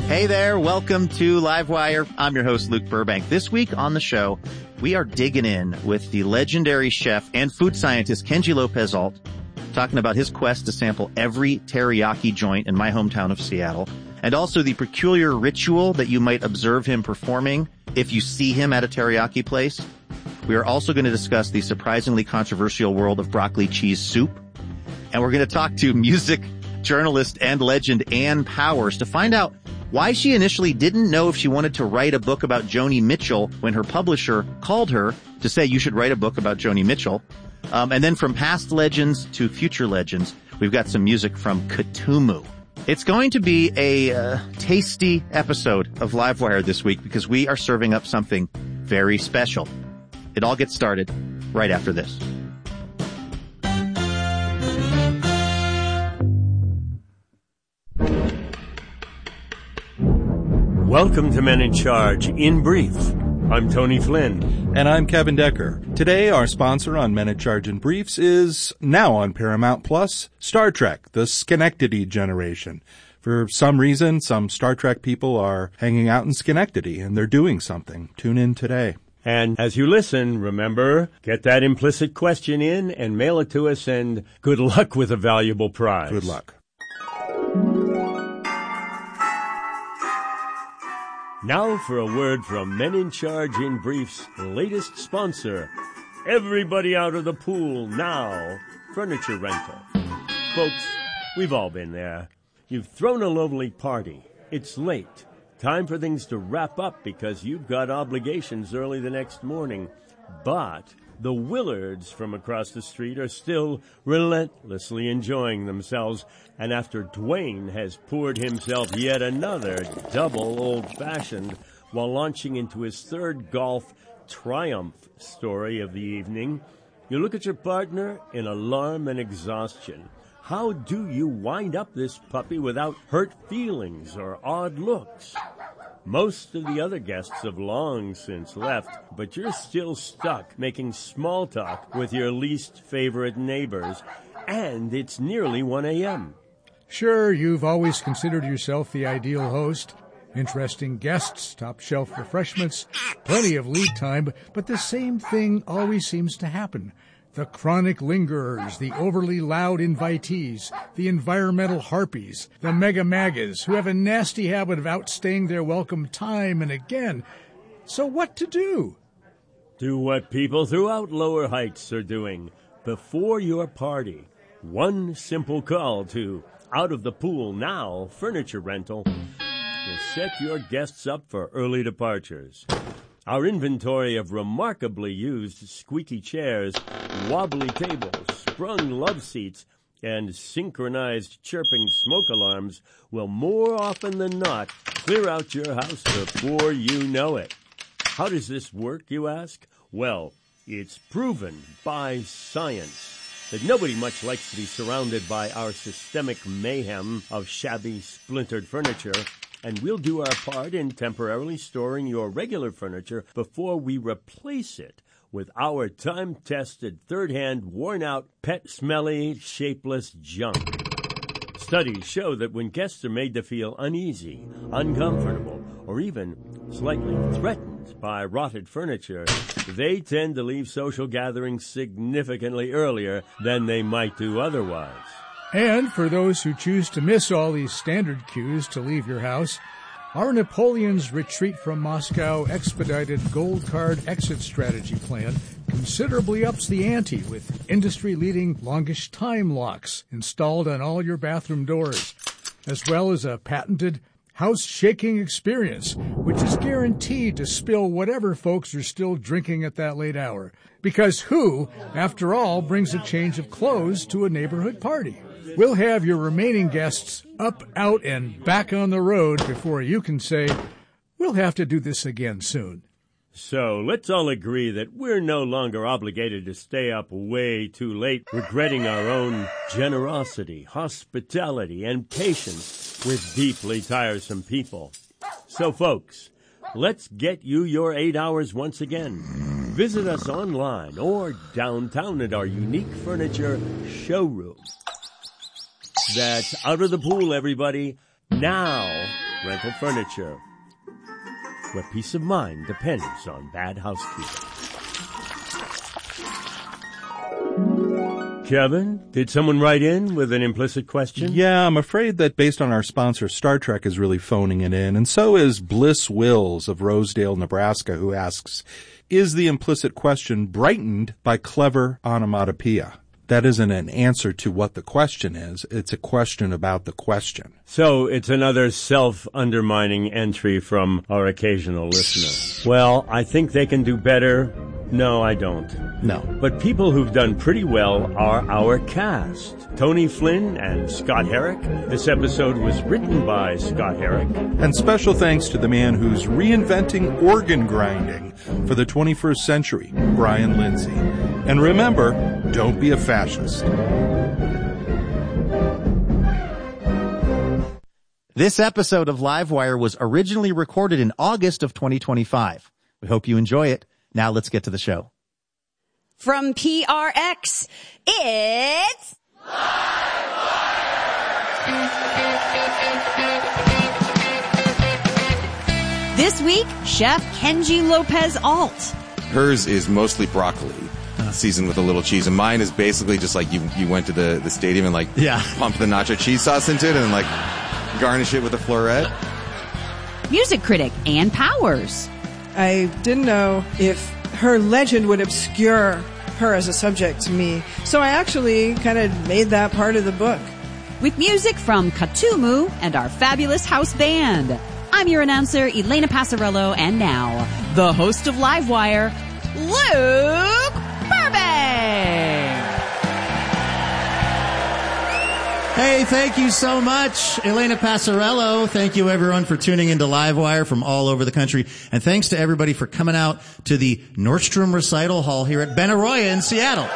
Hey there, welcome to Livewire. I'm your host, Luke Burbank. This week on the show, we are digging in with the legendary chef and food scientist Kenji Lopez-Alt, talking about his quest to sample every teriyaki joint in my hometown of Seattle, and also the peculiar ritual that you might observe him performing if you see him at a teriyaki place. We are also going to discuss the surprisingly controversial world of broccoli cheese soup, and we're going to talk to music journalist and legend Ann Powers to find out why she initially didn't know if she wanted to write a book about Joni Mitchell when her publisher called her to say you should write a book about Joni Mitchell. And then from past legends to future legends, we've got some music from Kutumu. It's going to be a tasty episode of Livewire this week because we are serving up something very special. It all gets started right after this. Welcome to Men in Charge in Brief. I'm Tony Flynn. And I'm Kevin Decker. Today, our sponsor on Men in Charge in Briefs is now on Paramount Plus, Star Trek, The Schenectady Generation. For some reason, some Star Trek people are hanging out in Schenectady, and they're doing something. Tune in today. And as you listen, remember, get that implicit question in and mail it to us, and good luck with a valuable prize. Good luck. Now for a word from Men in Charge in Brief's latest sponsor. Everybody out of the pool now. Furniture rental. Folks, we've all been there. You've thrown a lovely party. It's late. Time for things to wrap up because you've got obligations early the next morning. But the Willards from across the street are still relentlessly enjoying themselves. And after Dwayne has poured himself yet another double old-fashioned while launching into his third golf triumph story of the evening, you look at your partner in alarm and exhaustion. How do you wind up this puppy without hurt feelings or odd looks? Most of the other guests have long since left, but you're still stuck making small talk with your least favorite neighbors, and it's nearly 1 a.m. Sure, you've always considered yourself the ideal host. Interesting guests, top-shelf refreshments, plenty of lead time, but the same thing always seems to happen. The chronic lingerers, the overly loud invitees, the environmental harpies, the mega-magas who have a nasty habit of outstaying their welcome time and again. So what to do? Do what people throughout Lower Heights are doing before your party. One simple call to Out of the Pool Now Furniture Rental will set your guests up for early departures. Our inventory of remarkably used squeaky chairs, wobbly tables, sprung love seats, and synchronized chirping smoke alarms will more often than not clear out your house before you know it. How does this work, you ask? Well, it's proven by science that nobody much likes to be surrounded by our systemic mayhem of shabby, splintered furniture, and we'll do our part in temporarily storing your regular furniture before we replace it with our time-tested, third-hand, worn-out, pet-smelly, shapeless junk. Studies show that when guests are made to feel uneasy, uncomfortable, or even slightly threatened by rotted furniture, they tend to leave social gatherings significantly earlier than they might do otherwise. And for those who choose to miss all these standard cues to leave your house, our Napoleon's Retreat from Moscow expedited gold card exit strategy plan considerably ups the ante with industry-leading longish time locks installed on all your bathroom doors, as well as a patented house-shaking experience, which is guaranteed to spill whatever folks are still drinking at that late hour. Because who, after all, brings a change of clothes to a neighborhood party? We'll have your remaining guests up, out, and back on the road before you can say, we'll have to do this again soon. So let's all agree that we're no longer obligated to stay up way too late, regretting our own generosity, hospitality, and patience with deeply tiresome people. So, folks, let's get you your 8 hours once again. Visit us online or downtown at our unique furniture showroom. That's Out of the Pool, everybody. Now, rental furniture, where peace of mind depends on bad housekeeping. Kevin, did someone write in with an implicit question? Yeah, I'm afraid that based on our sponsor, Star Trek is really phoning it in, and so is Bliss Wills of Rosedale, Nebraska, who asks, is the implicit question brightened by clever onomatopoeia? That isn't an answer to what the question is. It's a question about the question. So it's another self-undermining entry from our occasional listener. Well, I think they can do better. No, I don't. No. But people who've done pretty well are our cast. Tony Flynn and Scott Herrick. This episode was written by Scott Herrick. And special thanks to the man who's reinventing organ grinding for the 21st century, Brian Lindsay. And remember, don't be a fascist. This episode of Livewire was originally recorded in August of 2025. We hope you enjoy it. Now let's get to the show. From PRX, it's Livewire! This week, Chef Kenji Lopez Alt. Hers is mostly broccoli, seasoned with a little cheese, and mine is basically just like you went to the stadium and pumped the nacho cheese sauce into it and garnish it with a floret. Music critic Ann Powers. I didn't know if her legend would obscure her as a subject to me, so I actually kind of made that part of the book. With music from Katumu and our fabulous house band. I'm your announcer, Elena Passarello, and now, the host of Livewire, Luke Burbank! Hey, thank you so much, Elena Passarello. Thank you, everyone, for tuning into Livewire from all over the country. And thanks to everybody for coming out to the Nordstrom Recital Hall here at Benaroya in Seattle.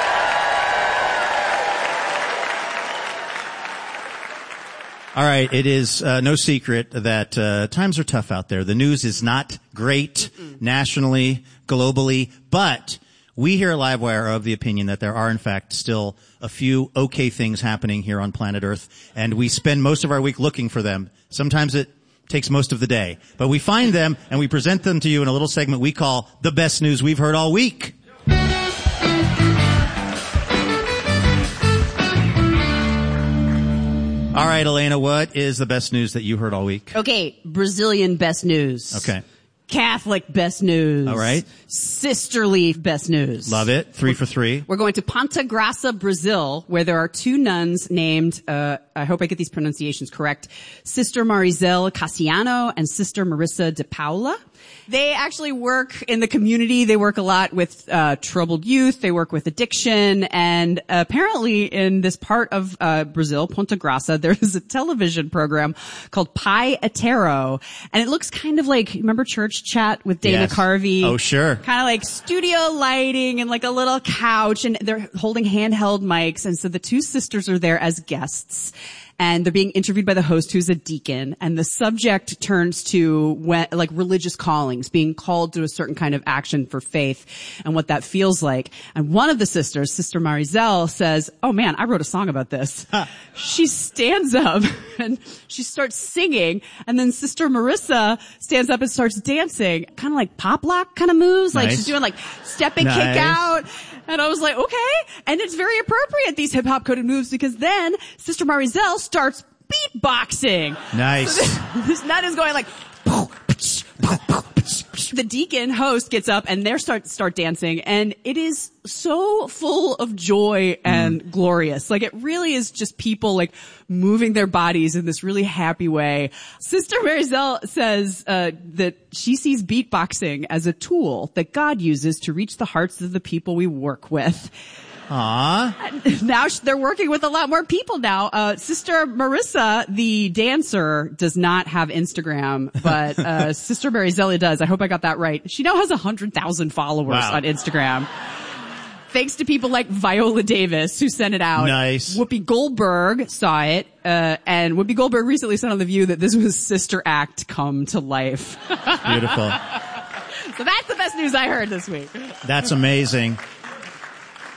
All right, it is no secret that times are tough out there. The news is not great nationally, globally, but we here at Livewire are of the opinion that there are, in fact, still a few okay things happening here on planet Earth, and we spend most of our week looking for them. Sometimes it takes most of the day, but we find them and we present them to you in a little segment we call The Best News We've Heard All Week. All right, Elena, what is the best news that you heard all week? Okay, Brazilian best news. Okay. Catholic best news. All right. Sisterly best news. Love it. 3 for 3. We're going to Ponta Grossa, Brazil, where there are two nuns named, I hope I get these pronunciations correct, Sister Marisel Cassiano and Sister Marissa de Paula. They actually work in the community. They work a lot with troubled youth. They work with addiction. And apparently in this part of Brazil, Ponta Grossa, there is a television program called Pai Etero. And it looks kind of like, remember Church Chat with Dana Carvey? Oh, sure. Kind of like studio lighting and like a little couch. And they're holding handheld mics. And so the two sisters are there as guests. And they're being interviewed by the host, who's a deacon, and the subject turns to religious callings, being called to a certain kind of action for faith and what that feels like. And one of the sisters, Sister Marisel, says, "Oh man, I wrote a song about this." She stands up and she starts singing, and then Sister Marissa stands up and starts dancing, kind of like pop lock kind of moves, like she's doing like step and kick out. And I was like, okay. And it's very appropriate, these hip-hop coded moves, because then Sister Marisel starts beatboxing. Nice. So this nun is going like, the deacon host gets up and they start dancing, and it is so full of joy and glorious. Like, it really is just people like moving their bodies in this really happy way. Sister Marisel says that she sees beatboxing as a tool that God uses to reach the hearts of the people we work with. Aww. Now they're working with a lot more people now. Sister Marissa, the dancer, does not have Instagram, but Sister Marisel does. I hope I got that right. She now has 100,000 followers on Instagram. Thanks to people like Viola Davis, who sent it out. Nice. Whoopi Goldberg saw it, and Whoopi Goldberg recently said on The View that this was Sister Act come to life. Beautiful. So that's the best news I heard this week. That's amazing.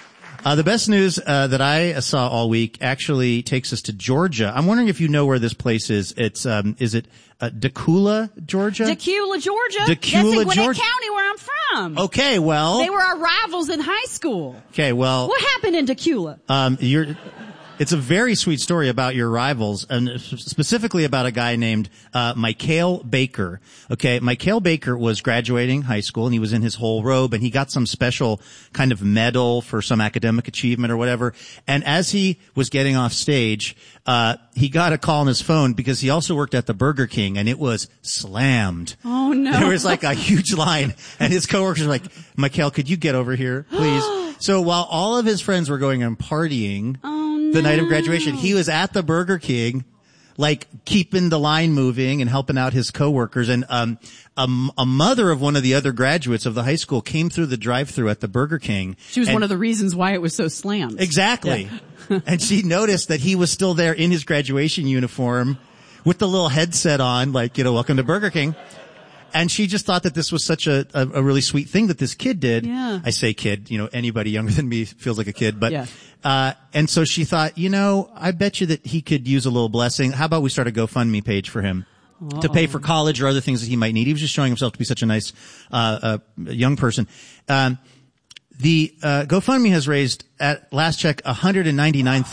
The best news that I saw all week actually takes us to Georgia. I'm wondering if you know where this place is. It's is it Decula, Georgia? Decula, Georgia. Decula, That's in Gwinnett Georgia. County, where I'm from. Okay, well. They were our rivals in high school. Okay, well. What happened in Decula? It's a very sweet story about your rivals, and specifically about a guy named Michael Baker. Okay, Michael Baker was graduating high school, and he was in his whole robe, and he got some special kind of medal for some academic achievement or whatever. And as he was getting off stage, he got a call on his phone because he also worked at the Burger King, and it was slammed. Oh, no. There was like a huge line, and his coworkers were like, Michael, could you get over here, please? So while all of his friends were going and partying, the night of graduation, he was at the Burger King, like keeping the line moving and helping out his coworkers. And a mother of one of the other graduates of the high school came through the drive-thru at the Burger King. She was one of the reasons why it was so slammed. Exactly. Yeah. And she noticed that he was still there in his graduation uniform with the little headset on, like, welcome to Burger King. And she just thought that this was such a really sweet thing that this kid did. Yeah. I say kid, anybody younger than me feels like a kid, but, yeah. And so she thought, I bet you that he could use a little blessing. How about we start a GoFundMe page for him to pay for college or other things that he might need? He was just showing himself to be such a nice, young person. The GoFundMe has raised at last check $199,000.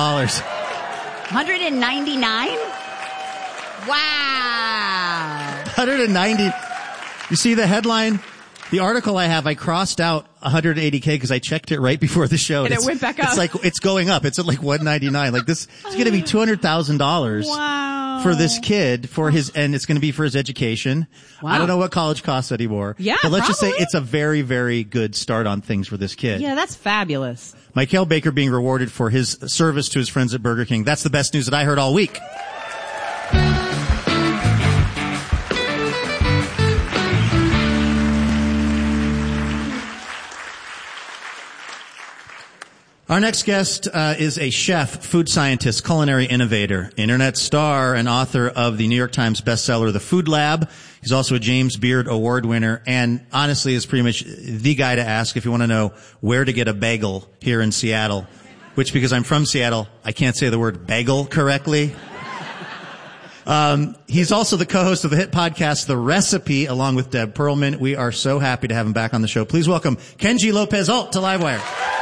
199? Wow. 190. You see the headline? The article I have, I crossed out 180K because I checked it right before the show. And it went back up. It's like, it's going up. It's at like 199. Like this, it's going to be $200,000. Wow. For this kid, and it's going to be for his education. Wow. I don't know what college costs anymore. Yeah, but let's just say probably. it's a very, very good start on things for this kid. Yeah, that's fabulous. Michael Baker being rewarded for his service to his friends at Burger King. That's the best news that I heard all week. Our next guest is a chef, food scientist, culinary innovator, internet star, and author of the New York Times bestseller, The Food Lab. He's also a James Beard Award winner, and honestly is pretty much the guy to ask if you want to know where to get a bagel here in Seattle, which, because I'm from Seattle, I can't say the word bagel correctly. He's also the co-host of the hit podcast, The Recipe, along with Deb Perlman. We are so happy to have him back on the show. Please welcome Kenji Lopez-Alt to Livewire.